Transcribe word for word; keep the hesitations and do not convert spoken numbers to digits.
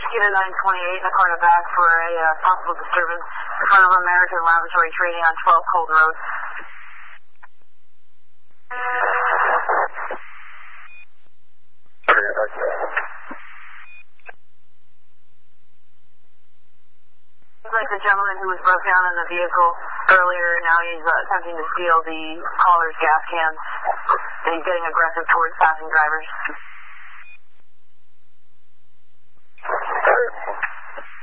Unit nine twenty-eight, the corner back for a uh, possible disturbance in front of American Laboratory Trading on twelve Cold Road. Looks like the gentleman who was broke down in the vehicle earlier, now he's uh, attempting to steal the caller's gas cans, and he's getting aggressive towards passing drivers.